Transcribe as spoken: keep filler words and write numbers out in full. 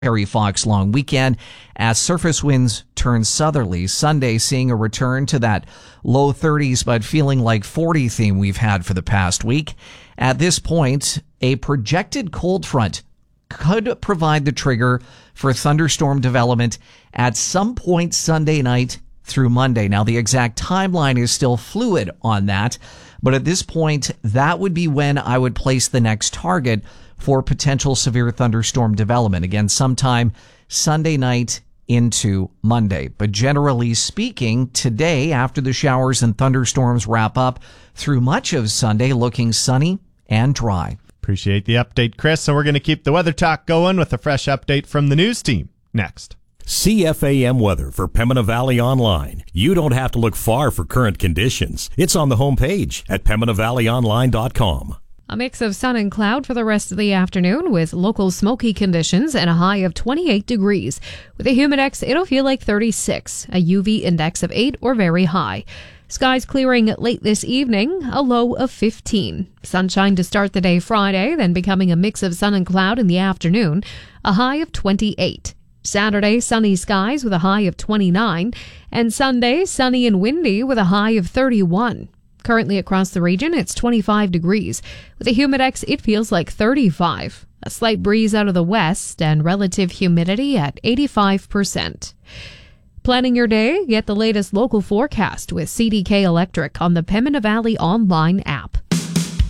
Harry Fox long weekend as surface winds turn southerly. Sunday seeing a return to that low thirties but feeling like forty theme we've had for the past week. At this point, a projected cold front could provide the trigger for thunderstorm development at some point Sunday night through Monday. Now, the exact timeline is still fluid on that, but at this point, that would be when I would place the next target for potential severe thunderstorm development. Again, sometime Sunday night into Monday. But generally speaking, today, after the showers and thunderstorms wrap up, through much of Sunday, looking sunny and dry. Appreciate the update, Chris. So we're going to keep the weather talk going with a fresh update from the news team next. C F A M weather for Pembina Valley Online. You don't have to look far for current conditions. It's on the homepage at pembina valley online dot com. A mix of sun and cloud for the rest of the afternoon with local smoky conditions and a high of twenty-eight degrees. With a humidex, it'll feel like thirty-six, a U V index of eight or very high. Skies clearing late this evening, a low of fifteen. Sunshine to start the day Friday, then becoming a mix of sun and cloud in the afternoon, a high of twenty-eight. Saturday, sunny skies with a high of twenty-nine, and Sunday, sunny and windy with a high of thirty-one. Currently across the region, it's twenty-five degrees. With a humidex, it feels like thirty-five. A slight breeze out of the west and relative humidity at eighty-five percent. Planning your day? Get the latest local forecast with C D K Electric on the Pembina Valley online app.